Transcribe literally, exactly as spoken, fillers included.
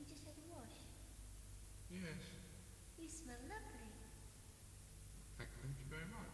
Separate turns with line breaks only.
you just had a wash.
Yes.
You smell lovely.
Thank, thank you very much.